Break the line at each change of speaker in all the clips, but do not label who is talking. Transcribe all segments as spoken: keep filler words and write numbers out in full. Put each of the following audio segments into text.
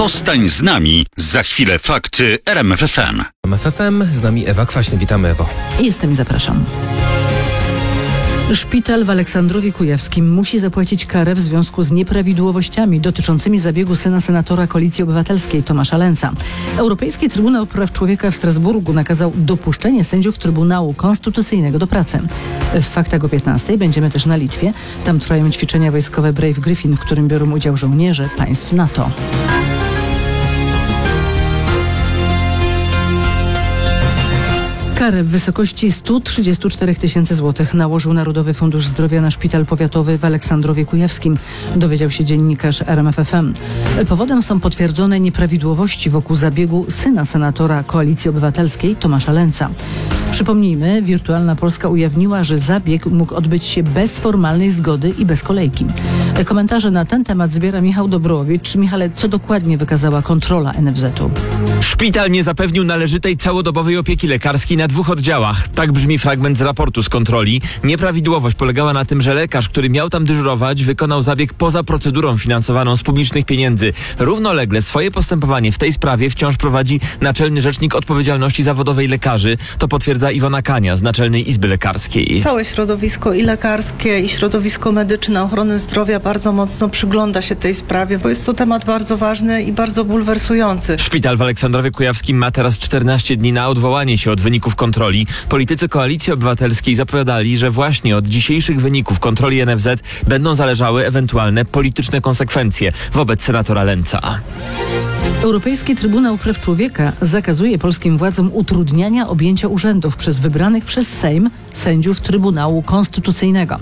Zostań z nami. Za chwilę fakty R M F F M.
R M F F M, z nami Ewa Kwaśny. Witamy, Ewo.
Jestem i zapraszam. Szpital w Aleksandrowie Kujawskim musi zapłacić karę w związku z nieprawidłowościami dotyczącymi zabiegu syna senatora Koalicji Obywatelskiej Tomasza Lęca. Europejski Trybunał Praw Człowieka w Strasburgu nakazał dopuszczenie sędziów Trybunału Konstytucyjnego do pracy. W faktach o piętnastej będziemy też na Litwie. Tam trwają ćwiczenia wojskowe Brave Griffin, w którym biorą udział żołnierze państw NATO. Karę w wysokości sto trzydzieści cztery tysiące złotych nałożył Narodowy Fundusz Zdrowia na szpital powiatowy w Aleksandrowie Kujawskim, dowiedział się dziennikarz R M F F M. Powodem są potwierdzone nieprawidłowości wokół zabiegu syna senatora Koalicji Obywatelskiej Tomasza Lęca. Przypomnijmy, Wirtualna Polska ujawniła, że zabieg mógł odbyć się bez formalnej zgody i bez kolejki. Komentarze na ten temat zbiera Michał Dobrowicz. Michale, co dokładnie wykazała kontrola N F Z u?
Szpital nie zapewnił należytej całodobowej opieki lekarskiej na dwóch oddziałach. Tak brzmi fragment z raportu z kontroli. Nieprawidłowość polegała na tym, że lekarz, który miał tam dyżurować, wykonał zabieg poza procedurą finansowaną z publicznych pieniędzy. Równolegle swoje postępowanie w tej sprawie wciąż prowadzi Naczelny Rzecznik Odpowiedzialności Zawodowej Lekarzy. To potwierdza Iwona Kania z Naczelnej Izby Lekarskiej.
Całe środowisko i lekarskie, i środowisko medyczne ochrony zdrowia bardzo mocno przygląda się tej sprawie, bo jest to temat bardzo ważny i bardzo bulwersujący.
Szpital w Aleksandrowie Kujawskim ma teraz czternaście dni na odwołanie się od wyników kontroli. Politycy Koalicji Obywatelskiej zapowiadali, że właśnie od dzisiejszych wyników kontroli N F Z będą zależały ewentualne polityczne konsekwencje wobec senatora Lęca.
Europejski Trybunał Praw Człowieka zakazuje polskim władzom utrudniania objęcia urzędów przez wybranych przez Sejm sędziów Trybunału Konstytucyjnego.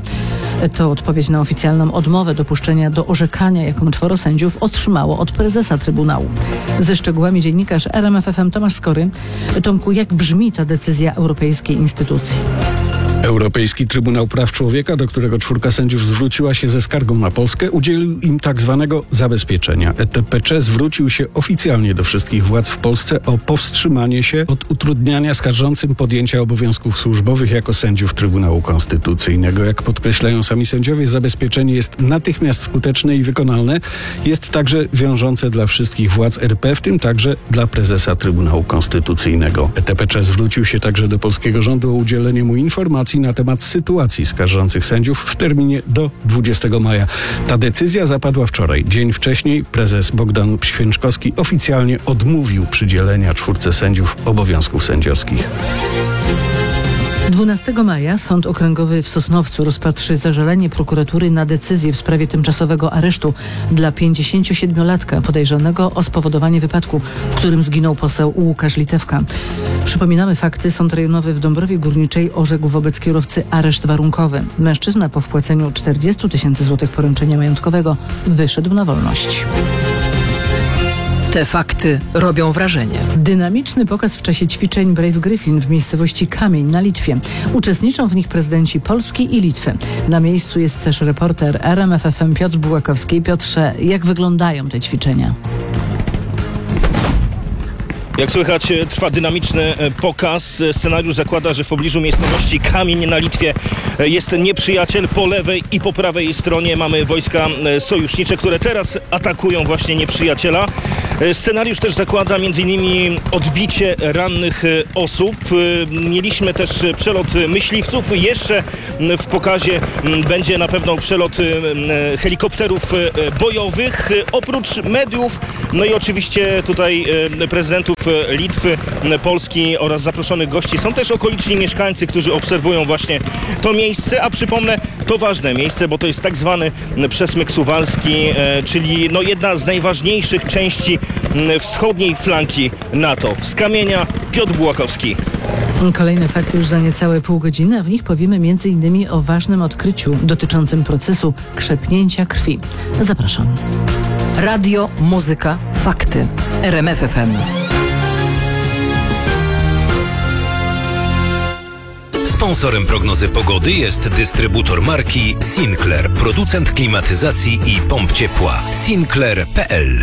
To odpowiedź na oficjalną odmowę dopuszczenia do orzekania, jaką czworo sędziów otrzymało od prezesa Trybunału. Ze szczegółami dziennikarz R M F F M Tomasz Skory. Tomku, jak brzmi ta decyzja europejskiej instytucji?
Europejski Trybunał Praw Człowieka, do którego czwórka sędziów zwróciła się ze skargą na Polskę, udzielił im tak zwanego zabezpieczenia. E T P C zwrócił się oficjalnie do wszystkich władz w Polsce o powstrzymanie się od utrudniania skarżącym podjęcia obowiązków służbowych jako sędziów Trybunału Konstytucyjnego. Jak podkreślają sami sędziowie, zabezpieczenie jest natychmiast skuteczne i wykonalne. Jest także wiążące dla wszystkich władz R P, w tym także dla prezesa Trybunału Konstytucyjnego. E T P C zwrócił się także do polskiego rządu o udzielenie mu informacji na temat sytuacji skarżących sędziów w terminie do dwudziestego maja. Ta decyzja zapadła wczoraj. Dzień wcześniej prezes Bogdan Święczkowski oficjalnie odmówił przydzielenia czwórce sędziów obowiązków sędziowskich.
dwunastego maja Sąd Okręgowy w Sosnowcu rozpatrzy zażalenie prokuratury na decyzję w sprawie tymczasowego aresztu dla pięćdziesięciosiedmiolatka podejrzanego o spowodowanie wypadku, w którym zginął poseł Łukasz Litewka. Przypominamy fakty. Sąd Rejonowy w Dąbrowie Górniczej orzekł wobec kierowcy areszt warunkowy. Mężczyzna po wpłaceniu czterdziestu tysięcy złotych poręczenia majątkowego wyszedł na wolność.
Te fakty robią wrażenie.
Dynamiczny pokaz w czasie ćwiczeń Brave Griffin w miejscowości Kamień na Litwie. Uczestniczą w nich prezydenci Polski i Litwy. Na miejscu jest też reporter R M F F M Piotr Bułakowski. Piotrze, jak wyglądają te ćwiczenia?
Jak słychać, trwa dynamiczny pokaz. Scenariusz zakłada, że w pobliżu miejscowości Kamień na Litwie jest nieprzyjaciel. Po lewej i po prawej stronie mamy wojska sojusznicze, które teraz atakują właśnie nieprzyjaciela. Scenariusz też zakłada m.in. odbicie rannych osób. Mieliśmy też przelot myśliwców. Jeszcze w pokazie będzie na pewno przelot helikopterów bojowych. Oprócz mediów, no i oczywiście tutaj prezydentów Litwy, Polski oraz zaproszonych gości są też okoliczni mieszkańcy, którzy obserwują właśnie to miejsce, a przypomnę, to ważne miejsce, bo to jest tak zwany przesmyk suwalski, e, czyli no jedna z najważniejszych części wschodniej flanki NATO. Z Kamienia Piotr Bułakowski.
Kolejne fakty już za niecałe pół godziny, a w nich powiemy między innymi o ważnym odkryciu dotyczącym procesu krzepnięcia krwi. Zapraszam.
Radio, muzyka, fakty. R M F F M.
Sponsorem prognozy pogody jest dystrybutor marki Sinclair, producent klimatyzacji i pomp ciepła. Sinclair kropka p l.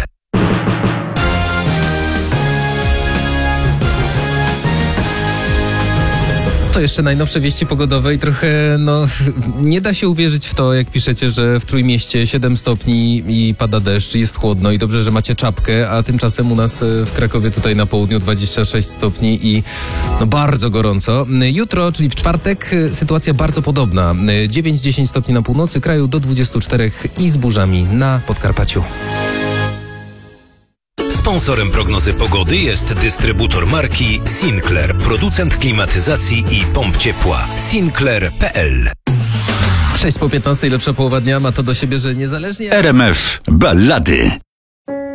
to jeszcze najnowsze wieści pogodowe i trochę, no, nie da się uwierzyć w to, jak piszecie, że w Trójmieście siedem stopni i pada deszcz, jest chłodno i dobrze, że macie czapkę, a tymczasem u nas w Krakowie tutaj na południu dwadzieścia sześć stopni i no bardzo gorąco. Jutro, czyli w czwartek, sytuacja bardzo podobna. dziewięć dziesięć stopni na północy kraju do dwudziestu czterech i z burzami na Podkarpaciu.
Sponsorem prognozy pogody jest dystrybutor marki Sinclair, producent klimatyzacji i pomp ciepła. Sinclair kropka p l.
sześć po piętnastej, lepsza połowa dnia ma to do siebie, że niezależnie...
R M F Ballady.